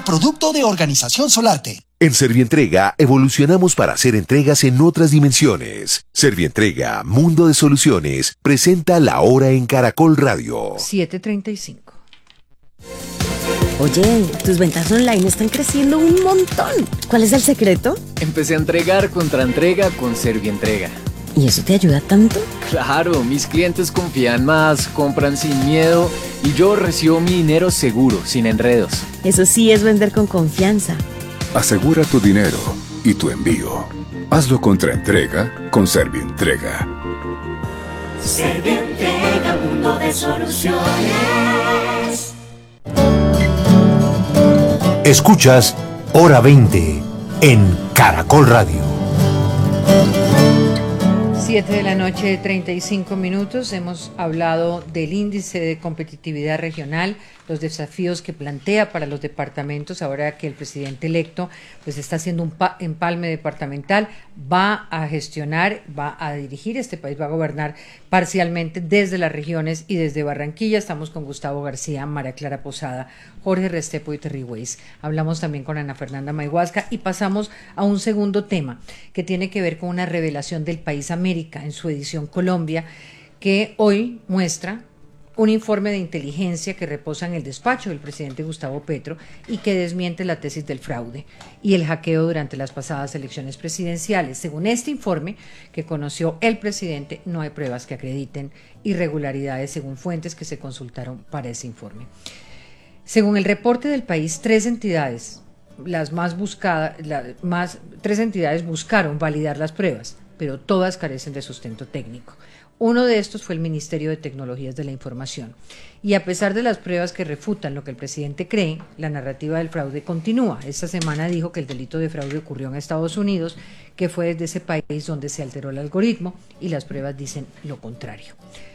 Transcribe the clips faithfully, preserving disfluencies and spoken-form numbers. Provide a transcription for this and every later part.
producto de Organización Solarte. En Servientrega evolucionamos para hacer entregas en otras dimensiones. Servientrega, Mundo de Soluciones, presenta La Hora en Caracol Radio. siete treinta y cinco. Oye, tus ventas online están creciendo un montón. ¿Cuál es el secreto? Empecé a entregar contra entrega con Servientrega. ¿Y eso te ayuda tanto? Claro, mis clientes confían más, compran sin miedo y yo recibo mi dinero seguro, sin enredos. Eso sí es vender con confianza. Asegura tu dinero y tu envío. Hazlo contra entrega con Servientrega. Servientrega, mundo de soluciones. Escuchas Hora veinte en Caracol Radio. siete de la noche, treinta y cinco minutos. Hemos hablado del índice de competitividad regional, los desafíos que plantea para los departamentos, ahora que el presidente electo pues está haciendo un pa- empalme departamental, va a gestionar, va a dirigir este país, va a gobernar parcialmente desde las regiones y desde Barranquilla. Estamos con Gustavo García, María Clara Posada, Jorge Restrepo y Terry Weiss. Hablamos también con Ana Fernanda Mayhuasca y pasamos a un segundo tema que tiene que ver con una revelación del País América en su edición Colombia, que hoy muestra un informe de inteligencia que reposa en el despacho del presidente Gustavo Petro y que desmiente la tesis del fraude y el hackeo durante las pasadas elecciones presidenciales. Según este informe que conoció el presidente, no hay pruebas que acrediten irregularidades según fuentes que se consultaron para ese informe. Según el reporte del país, tres entidades, las más buscadas, la, más, tres entidades buscaron validar las pruebas, pero todas carecen de sustento técnico. Uno de estos fue el Ministerio de Tecnologías de la Información. Y a pesar de las pruebas que refutan lo que el presidente cree, la narrativa del fraude continúa. Esta semana dijo que el delito de fraude ocurrió en Estados Unidos, que fue desde ese país donde se alteró el algoritmo, y las pruebas dicen lo contrario.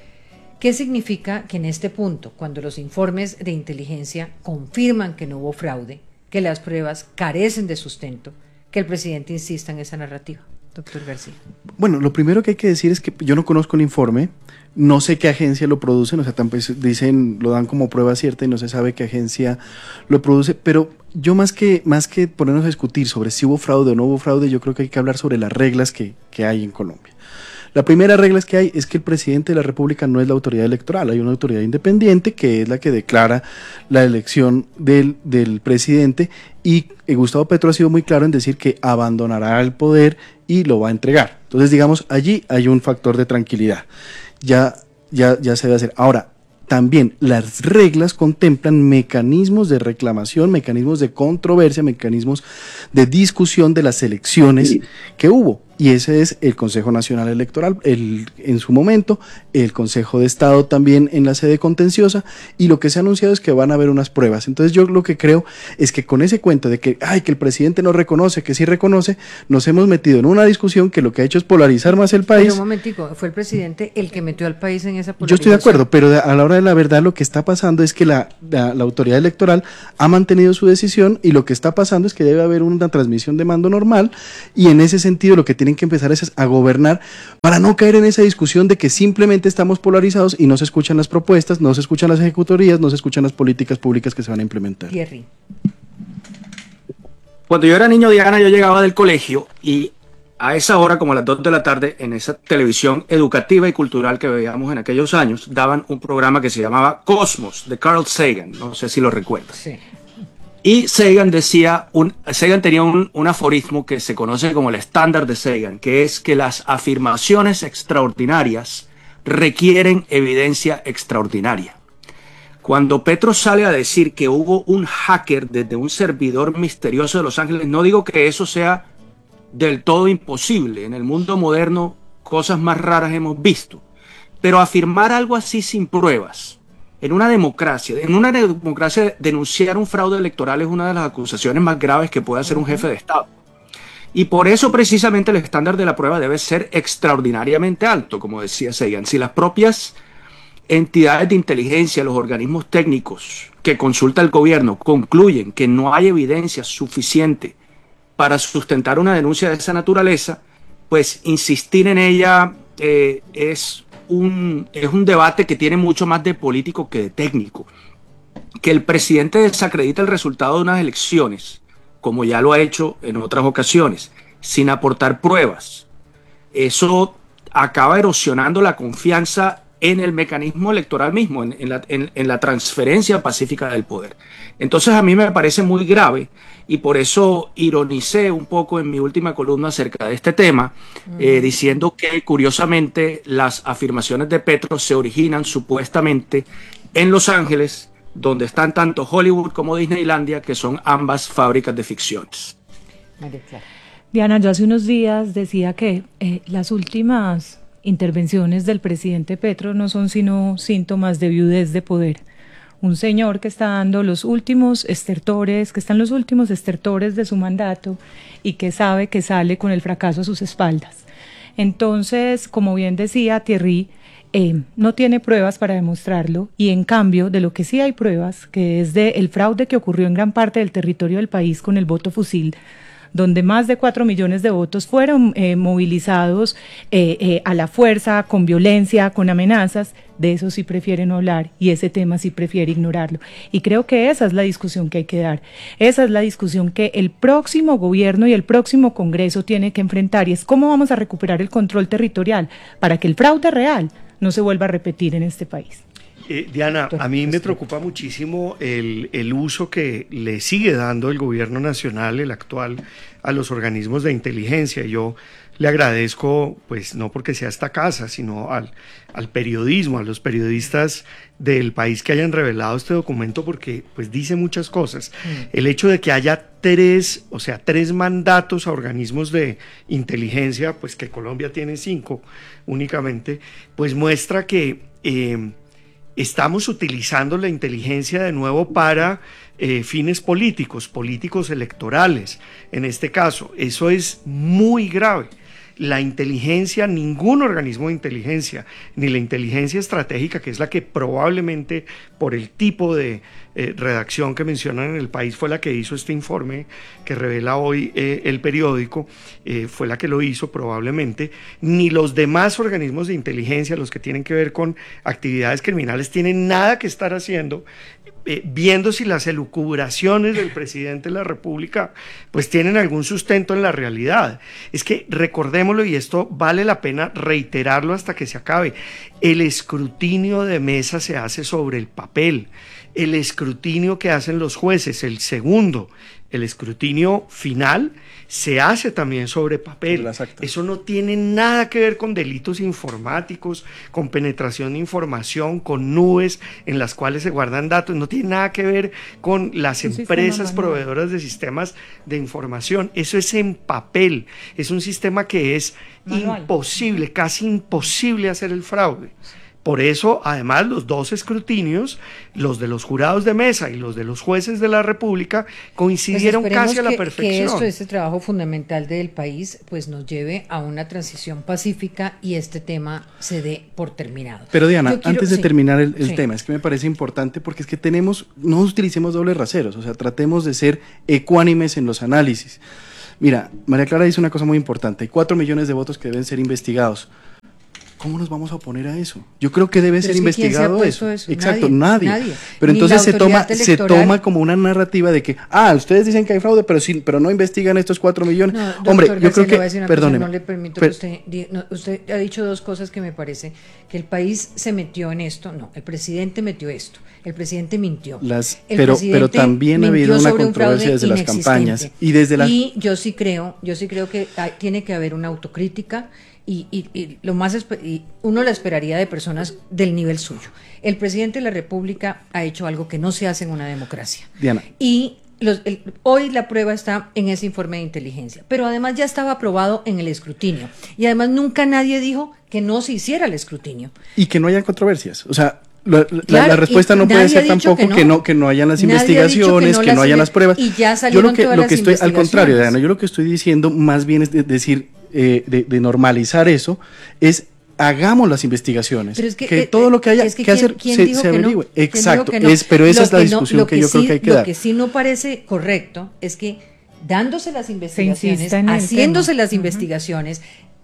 ¿Qué significa que en este punto, cuando los informes de inteligencia confirman que no hubo fraude, que las pruebas carecen de sustento, que el presidente insista en esa narrativa? Doctor García. Bueno, lo primero que hay que decir es que yo no conozco el informe, no sé qué agencia lo produce, o sea, tampoco dicen, lo dan como prueba cierta y no se sabe qué agencia lo produce, pero yo más que, más que ponernos a discutir sobre si hubo fraude o no hubo fraude, yo creo que hay que hablar sobre las reglas que, que hay en Colombia. La primera regla que hay es que el presidente de la República no es la autoridad electoral, hay una autoridad independiente que es la que declara la elección del, del presidente, y Gustavo Petro ha sido muy claro en decir que abandonará el poder y lo va a entregar. Entonces, digamos, allí hay un factor de tranquilidad. Ya, ya, ya se debe hacer. Ahora, también las reglas contemplan mecanismos de reclamación, mecanismos de controversia, mecanismos de discusión de las elecciones sí. que hubo. Y ese es el Consejo Nacional Electoral, el, en su momento, el Consejo de Estado también en la sede contenciosa, y lo que se ha anunciado es que van a haber unas pruebas. Entonces yo lo que creo es que con ese cuento de que, ay, que el presidente no reconoce, que sí reconoce, nos hemos metido en una discusión que lo que ha hecho es polarizar más el país. Pero un momentico, fue el presidente el que metió al país en esa polarización. Yo estoy de acuerdo, pero a la hora de la verdad lo que está pasando es que la, la, la autoridad electoral ha mantenido su decisión, y lo que está pasando es que debe haber una transmisión de mando normal, y en ese sentido lo que tienen que empezar es a gobernar para no caer en esa discusión de que simplemente estamos polarizados y no se escuchan las propuestas, no se escuchan las ejecutorías, no se escuchan las políticas públicas que se van a implementar. Thierry. Cuando yo era niño, Diana, yo llegaba del colegio y a esa hora, como a las dos de la tarde, en esa televisión educativa y cultural que veíamos en aquellos años, daban un programa que se llamaba Cosmos, de Carl Sagan, no sé si lo recuerdas. Sí. Y Sagan decía, un, Sagan tenía un, un aforismo que se conoce como el estándar de Sagan, que es que las afirmaciones extraordinarias requieren evidencia extraordinaria. Cuando Petro sale a decir que hubo un hacker desde un servidor misterioso de Los Ángeles, no digo que eso sea del todo imposible. En el mundo moderno cosas más raras hemos visto. Pero afirmar algo así sin pruebas, en una democracia, en una democracia denunciar un fraude electoral es una de las acusaciones más graves que puede hacer un jefe de Estado. Y por eso precisamente el estándar de la prueba debe ser extraordinariamente alto, como decía Sagan. Si las propias entidades de inteligencia, los organismos técnicos que consulta el gobierno concluyen que no hay evidencia suficiente para sustentar una denuncia de esa naturaleza, pues insistir en ella eh, es, un, es un debate que tiene mucho más de político que de técnico. que el presidente desacredite el resultado de unas elecciones, como ya lo ha hecho en otras ocasiones, sin aportar pruebas, eso acaba erosionando la confianza en el mecanismo electoral mismo, en, en, la, en, en la transferencia pacífica del poder. Entonces a mí me parece muy grave y por eso ironicé un poco en mi última columna acerca de este tema, uh-huh. eh, diciendo que curiosamente las afirmaciones de Petro se originan supuestamente en Los Ángeles, donde están tanto Hollywood como Disneylandia, que son ambas fábricas de ficciones. Diana, yo hace unos días decía que eh, las últimas intervenciones del presidente Petro no son sino síntomas de viudez de poder. Un señor que está dando los últimos estertores, que están los últimos estertores de su mandato y que sabe que sale con el fracaso a sus espaldas. Entonces, como bien decía Thierry, eh, no tiene pruebas para demostrarlo y en cambio de lo que sí hay pruebas, que es del fraude que ocurrió en gran parte del territorio del país con el voto fusil, donde más de cuatro millones de votos fueron eh, movilizados eh, eh, a la fuerza, con violencia, con amenazas, de eso sí prefiere no hablar y ese tema sí prefiere ignorarlo. Y creo que esa es la discusión que hay que dar, esa es la discusión que el próximo gobierno y el próximo Congreso tiene que enfrentar y es cómo vamos a recuperar el control territorial para que el fraude real no se vuelva a repetir en este país. Eh, Diana, a mí me preocupa muchísimo el, el uso que le sigue dando el gobierno nacional, el actual, a los organismos de inteligencia. Yo le agradezco, pues no porque sea esta casa, sino al, al periodismo, a los periodistas del país que hayan revelado este documento, porque pues dice muchas cosas. Mm. El hecho de que haya tres, o sea, tres mandatos a organismos de inteligencia, pues que Colombia tiene cinco únicamente, pues muestra que Eh, estamos utilizando la inteligencia de nuevo para eh, fines políticos, políticos electorales, en este caso. Eso es muy grave. La inteligencia, ningún organismo de inteligencia, ni la inteligencia estratégica, que es la que probablemente por el tipo de eh, redacción que mencionan en el país fue la que hizo este informe que revela hoy eh, el periódico, eh, fue la que lo hizo probablemente, ni los demás organismos de inteligencia, los que tienen que ver con actividades criminales, tienen nada que estar haciendo Eh, viendo si las elucubraciones del presidente de la República pues tienen algún sustento en la realidad. Es que recordémoslo, y esto vale la pena reiterarlo hasta que se acabe, el escrutinio de mesa se hace sobre el papel, el escrutinio que hacen los jueces, el segundo, el escrutinio final, se hace también sobre papel. Eso no tiene nada que ver con delitos informáticos, con penetración de información, con nubes en las cuales se guardan datos, no tiene nada que ver con las un empresas proveedoras de sistemas de información. Eso es en papel, es un sistema que es manual, imposible, casi imposible hacer el fraude. Por eso, además, los dos escrutinios, los de los jurados de mesa y los de los jueces de la República, coincidieron pues casi a la que, perfección. Que esto, este trabajo fundamental del país, pues nos lleve a una transición pacífica y este tema se dé por terminado. Pero Diana, quiero, antes de sí, terminar el, el sí. tema, es que me parece importante porque es que tenemos, no utilicemos dobles raseros, o sea, tratemos de ser ecuánimes en los análisis. Mira, María Clara dice una cosa muy importante, hay cuatro millones de votos que deben ser investigados. ¿Cómo nos vamos a oponer a eso? Yo creo que debe Pero ser es que investigado ¿quién se ha eso. eso. Exacto, nadie. nadie. nadie. Pero Ni entonces se toma, electoral. se toma como una narrativa de que, ah, ustedes dicen que hay fraude, pero sí, pero no investigan estos cuatro millones. No, Hombre, doctor yo García, creo que, perdóneme. No le permito per- que usted, no, usted ha dicho dos cosas que me parece, que el país se metió en esto, no, el presidente metió esto, el presidente mintió. Las, el pero, presidente pero también ha habido una controversia un desde las campañas y desde las. Y yo sí creo, yo sí creo que hay, tiene que haber una autocrítica. Y, y, y lo más y uno la esperaría de personas del nivel suyo. El presidente de la República ha hecho algo que no se hace en una democracia. Diana. Y los, el, hoy la prueba está en ese informe de inteligencia, pero además ya estaba aprobado en el escrutinio. Y además nunca nadie dijo que no se hiciera el escrutinio. Y que no haya controversias. O sea, la, la, claro, la respuesta no puede ser tampoco que no, que no, que no hayan las investigaciones, que no, que no hayan las pruebas. Y ya yo lo que, todas lo que las estoy, al contrario, Diana, yo lo que estoy diciendo más bien es de, decir, eh, de, de normalizar eso, es hagamos las investigaciones, pero es que, que eh, todo lo que haya es que que hacer ¿quién, se, quién se averigüe. No? Exacto, no? es, pero esa lo es la discusión no, que, que yo sí, creo que hay que lo dar. Lo que sí no parece correcto es que dándose las investigaciones, en haciéndose tema. las Uh-huh. investigaciones,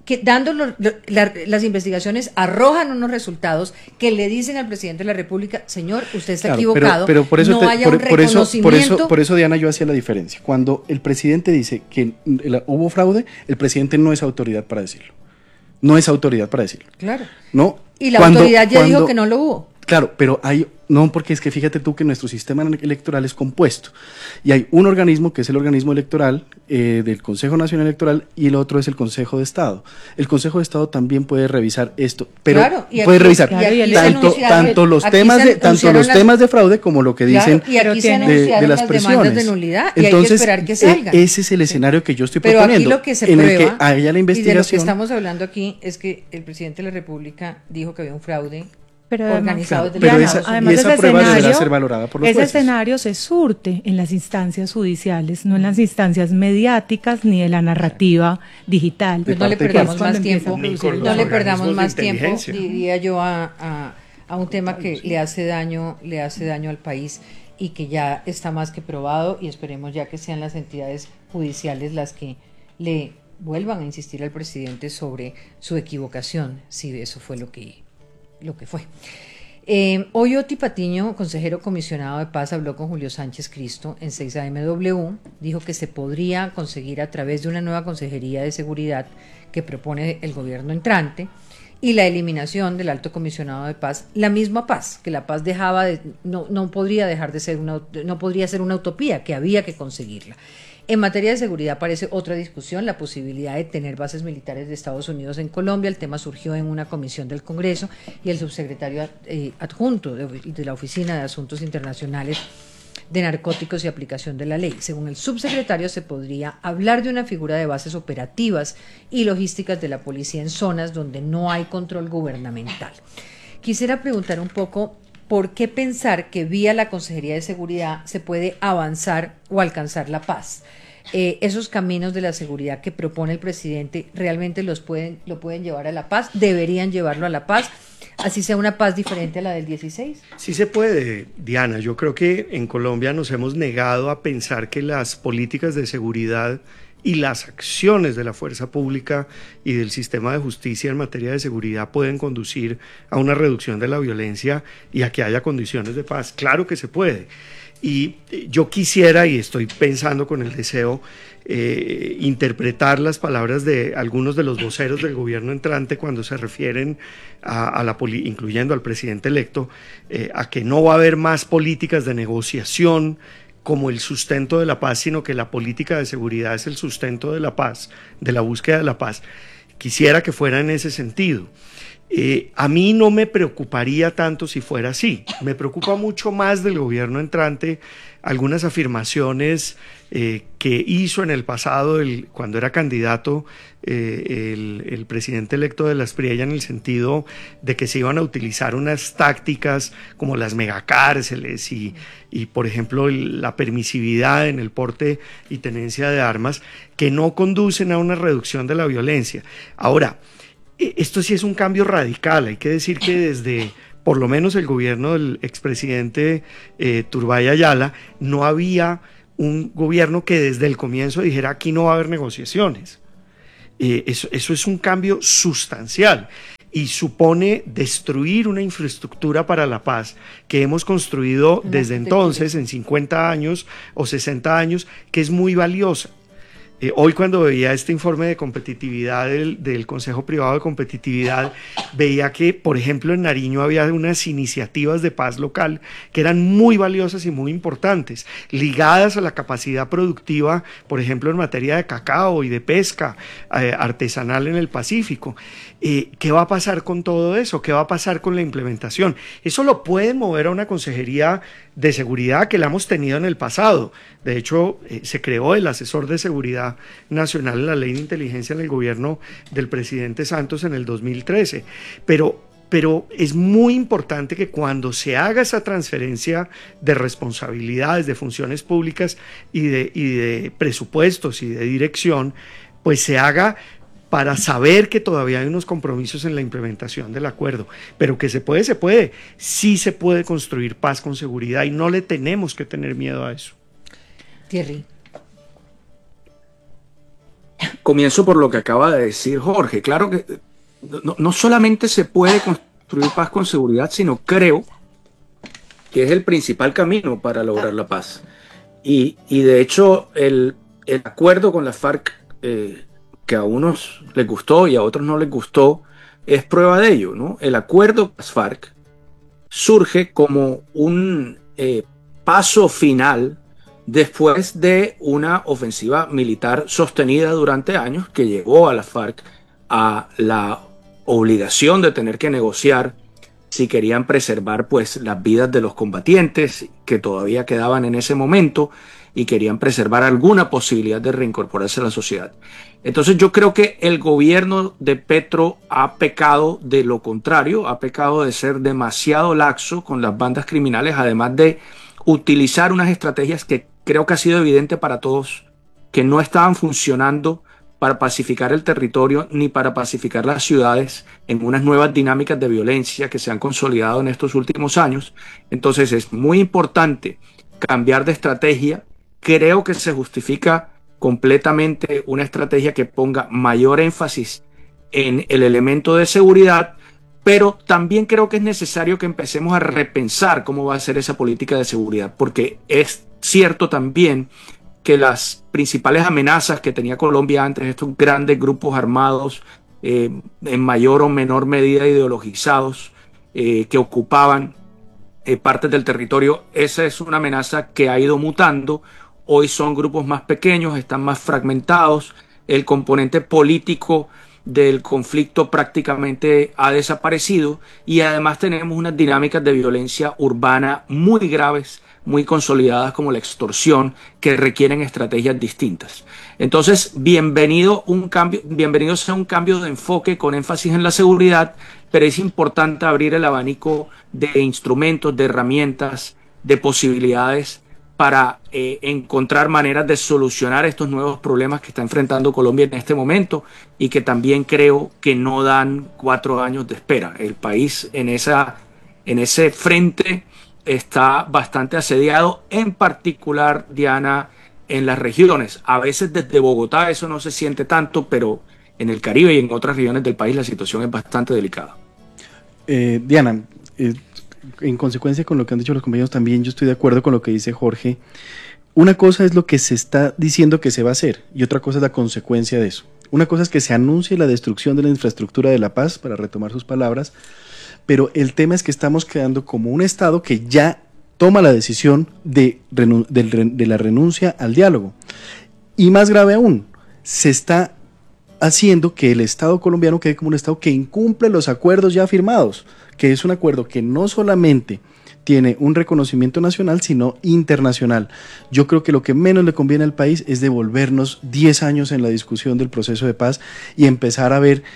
que dando lo, lo, la, las investigaciones arrojan unos resultados que le dicen al presidente de la República, señor, usted está claro, equivocado, pero, pero por eso no te, haya por, un por reconocimiento. Eso, por, eso, por eso, Diana, yo hacía la diferencia. Cuando el presidente dice que la, hubo fraude, el presidente no es autoridad para decirlo. No es autoridad para decirlo. Claro. No. Y la cuando, autoridad ya cuando, dijo que no lo hubo. Claro, pero hay, no, porque es que fíjate tú que nuestro sistema electoral es compuesto y hay un organismo que es el organismo electoral eh, del Consejo Nacional Electoral y el otro es el Consejo de Estado. El Consejo de Estado también puede revisar esto, pero claro, y puede aquí, revisar y tanto, tanto los temas de tanto los las, temas de fraude como lo que dicen claro, y aquí se de, de las presiones. De nulidad, y Entonces, hay que esperar que salgan. Eh, ese es el escenario que yo estoy pero proponiendo, aquí lo que se en prueba, el que haya la investigación. Y de lo que estamos hablando aquí es que el presidente de la República dijo que había un fraude. Pero organizado además, desde Diana, esa, además y esa ese prueba escenario, deberá ser valorada por los ese jueces. escenario se surte en las instancias judiciales, no en las instancias mediáticas ni de la narrativa digital. Pues no le perdamos más tiempo, no le perdamos más tiempo, diría yo, a, a, a un tema que le hace daño, le hace daño al país y que ya está más que probado, y esperemos ya que sean las entidades judiciales las que le vuelvan a insistir al presidente sobre su equivocación, si eso fue lo que lo que fue. Eh, hoy Oti Patiño, consejero comisionado de paz, habló con Julio Sánchez Cristo en seis A M W, dijo que se podría conseguir a través de una nueva consejería de seguridad que propone el gobierno entrante y la eliminación del alto comisionado de paz, la misma paz, que la paz dejaba de, no, no podría dejar de ser una, no podría ser una utopía, que había que conseguirla. En materia de seguridad aparece otra discusión, la posibilidad de tener bases militares de Estados Unidos en Colombia. El tema surgió en una comisión del Congreso y el subsecretario eh, adjunto de, de la Oficina de Asuntos Internacionales de Narcóticos y Aplicación de la Ley. Según el subsecretario, se podría hablar de una figura de bases operativas y logísticas de la policía en zonas donde no hay control gubernamental. Quisiera preguntar un poco, ¿por qué pensar que vía la Consejería de Seguridad se puede avanzar o alcanzar la paz? Eh, esos caminos de la seguridad que propone el presidente, ¿realmente los pueden, lo pueden llevar a la paz? ¿Deberían llevarlo a la paz? ¿Así sea una paz diferente a la del dieciséis? Sí se puede, Diana. Yo creo que en Colombia nos hemos negado a pensar que las políticas de seguridad y las acciones de la fuerza pública y del sistema de justicia en materia de seguridad pueden conducir a una reducción de la violencia y a que haya condiciones de paz. Claro que se puede. Y yo quisiera, y estoy pensando con el deseo, eh, interpretar las palabras de algunos de los voceros del gobierno entrante cuando se refieren a, a la poli- incluyendo al presidente electo, eh, a que no va a haber más políticas de negociación como el sustento de la paz, sino que la política de seguridad es el sustento de la paz, de la búsqueda de la paz. Quisiera que fuera en ese sentido. Eh, a mí no me preocuparía tanto si fuera así. Me preocupa mucho más del gobierno entrante algunas afirmaciones eh, que hizo en el pasado, el, cuando era candidato, eh, el, el presidente electo de la Espriella, en el sentido de que se iban a utilizar unas tácticas como las megacárceles y, y por ejemplo, el, la permisividad en el porte y tenencia de armas, que no conducen a una reducción de la violencia. Ahora, esto sí es un cambio radical. Hay que decir que desde por lo menos el gobierno del expresidente eh, Turbay Ayala, no había un gobierno que desde el comienzo dijera aquí no va a haber negociaciones. Eh, eso, eso es un cambio sustancial y supone destruir una infraestructura para la paz que hemos construido desde entonces en cincuenta años o sesenta años, que es muy valiosa. Eh, hoy cuando veía este informe de competitividad del, del Consejo Privado de Competitividad, veía que, por ejemplo, en Nariño había unas iniciativas de paz local que eran muy valiosas y muy importantes, ligadas a la capacidad productiva, por ejemplo, en materia de cacao y de pesca eh, artesanal en el Pacífico. Eh, ¿Qué va a pasar con todo eso? ¿Qué va a pasar con la implementación? Eso lo puede mover a una consejería de seguridad que la hemos tenido en el pasado. De hecho, eh, se creó el asesor de seguridad nacional en la ley de inteligencia en el gobierno del presidente Santos en el dos mil trece. Pero, pero es muy importante que cuando se haga esa transferencia de responsabilidades, de funciones públicas y de, y de presupuestos y de dirección, pues se haga para saber que todavía hay unos compromisos en la implementación del acuerdo, pero que se puede, se puede, sí se puede construir paz con seguridad y no le tenemos que tener miedo a eso. Thierry. comienzo por lo que acaba de decir Jorge. Claro que no, no solamente se puede construir paz con seguridad, sino creo que es el principal camino para lograr la paz. Y, y de hecho, el, el acuerdo con la FARC, eh, que a unos les gustó y a otros no les gustó, es prueba de ello, ¿no? El acuerdo con las FARC surge como un eh, paso final después de una ofensiva militar sostenida durante años que llevó a la FARC a la obligación de tener que negociar si querían preservar pues las vidas de los combatientes que todavía quedaban en ese momento y querían preservar alguna posibilidad de reincorporarse a la sociedad. Entonces yo creo que el gobierno de Petro ha pecado de lo contrario, ha pecado de ser demasiado laxo con las bandas criminales, además de utilizar unas estrategias que creo que ha sido evidente para todos que no estaban funcionando para pacificar el territorio ni para pacificar las ciudades en unas nuevas dinámicas de violencia que se han consolidado en estos últimos años. Entonces es muy importante cambiar de estrategia. Creo que se justifica completamente una estrategia que ponga mayor énfasis en el elemento de seguridad, pero también creo que es necesario que empecemos a repensar cómo va a ser esa política de seguridad, porque es cierto también que las principales amenazas que tenía Colombia antes, estos grandes grupos armados, eh, en mayor o menor medida ideologizados, eh, que ocupaban eh, partes del territorio, esa es una amenaza que ha ido mutando. Hoy son grupos más pequeños, están más fragmentados, el componente político del conflicto prácticamente ha desaparecido y además tenemos unas dinámicas de violencia urbana muy graves, muy consolidadas como la extorsión, que requieren estrategias distintas. Entonces, bienvenido, un cambio, bienvenido sea un cambio de enfoque con énfasis en la seguridad, pero es importante abrir el abanico de instrumentos, de herramientas, de posibilidades para eh, encontrar maneras de solucionar estos nuevos problemas que está enfrentando Colombia en este momento y que también creo que no dan cuatro años de espera. El país en, esa, en ese frente está bastante asediado, en particular, Diana, en las regiones. A veces desde Bogotá eso no se siente tanto, pero en el Caribe y en otras regiones del país la situación es bastante delicada. Eh, Diana, eh, en consecuencia con lo que han dicho los compañeros también, yo estoy de acuerdo con lo que dice Jorge. Una cosa es lo que se está diciendo que se va a hacer y otra cosa es la consecuencia de eso. Una cosa es que se anuncie la destrucción de la infraestructura de la paz, para retomar sus palabras, pero el tema es que estamos quedando como un Estado que ya toma la decisión de, renu- de, de la renuncia al diálogo. Y más grave aún, se está haciendo que el Estado colombiano quede como un Estado que incumple los acuerdos ya firmados, que es un acuerdo que no solamente tiene un reconocimiento nacional, sino internacional. Yo creo que lo que menos le conviene al país es devolvernos diez años en la discusión del proceso de paz y empezar a ver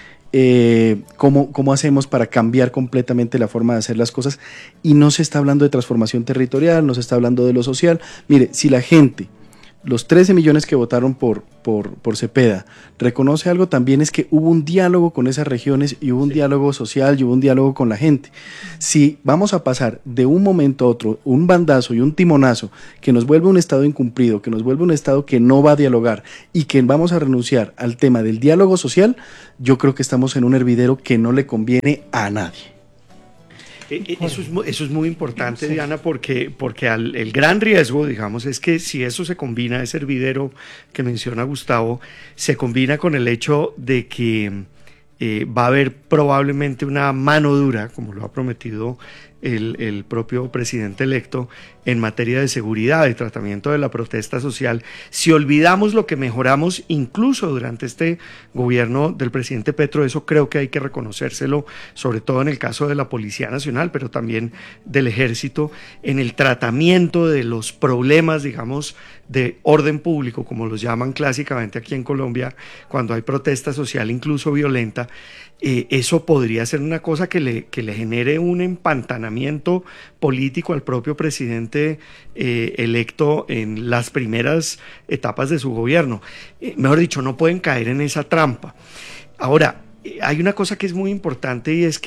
eh, cómo, cómo hacemos para cambiar completamente la forma de hacer las cosas. Y no se está hablando de transformación territorial, no se está hablando de lo social. Mire, si la gente, los trece millones que votaron por, por, por Cepeda, reconoce algo también es que hubo un diálogo con esas regiones y hubo un sí. diálogo social y hubo un diálogo con la gente. Si vamos a pasar de un momento a otro, un bandazo y un timonazo que nos vuelve un Estado incumplido, que nos vuelve un Estado que no va a dialogar y que vamos a renunciar al tema del diálogo social, yo creo que estamos en un hervidero que no le conviene a nadie. Eso es, eso es muy importante, Diana, porque, porque al, el gran riesgo, digamos, es que si eso se combina, ese hervidero que menciona Gustavo, se combina con el hecho de que eh, va a haber probablemente una mano dura, como lo ha prometido el, el propio presidente electo, en materia de seguridad y tratamiento de la protesta social. Si olvidamos lo que mejoramos incluso durante este gobierno del presidente Petro, eso creo que hay que reconocérselo, sobre todo en el caso de la Policía Nacional, pero también del Ejército, en el tratamiento de los problemas, digamos, de orden público, como los llaman clásicamente aquí en Colombia, cuando hay protesta social, incluso violenta. Eh, eso podría ser una cosa que le, que le genere un empantanamiento político al propio presidente eh, electo en las primeras etapas de su gobierno. Eh, mejor dicho, no pueden caer en esa trampa. Ahora, eh, hay una cosa que es muy importante y es que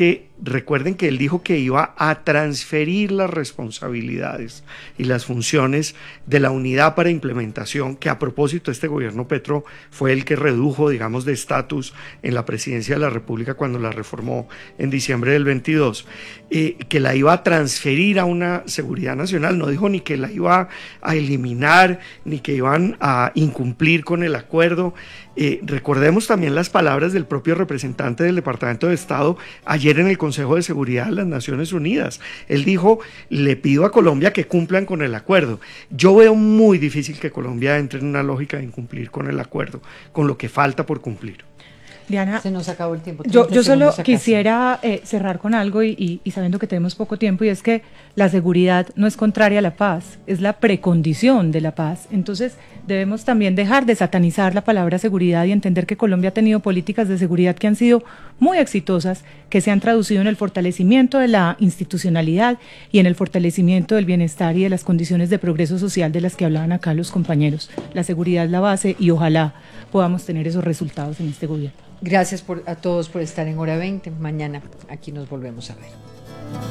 recuerden que él dijo que iba a transferir las responsabilidades y las funciones de la unidad para implementación, que a propósito este gobierno Petro fue el que redujo, digamos, de estatus en la presidencia de la República cuando la reformó en diciembre del veintidós, eh, que la iba a transferir a una seguridad nacional. No dijo ni que la iba a eliminar, ni que iban a incumplir con el acuerdo. Eh, recordemos también las palabras del propio representante del Departamento de Estado ayer en el Consejo de Seguridad de las Naciones Unidas. Él dijo, le pido a Colombia que cumplan con el acuerdo. Yo veo muy difícil que Colombia entre en una lógica de incumplir con el acuerdo, con lo que falta por cumplir. Diana, se nos acabó el tiempo. Yo, yo solo quisiera eh, cerrar con algo y, y, y sabiendo que tenemos poco tiempo, y es que la seguridad no es contraria a la paz, es la precondición de la paz. Entonces debemos también dejar de satanizar la palabra seguridad y entender que Colombia ha tenido políticas de seguridad que han sido muy exitosas, que se han traducido en el fortalecimiento de la institucionalidad y en el fortalecimiento del bienestar y de las condiciones de progreso social de las que hablaban acá los compañeros. La seguridad es la base y ojalá podamos tener esos resultados en este gobierno. Gracias por, a todos por estar en Hora veinte. Mañana aquí nos volvemos a ver.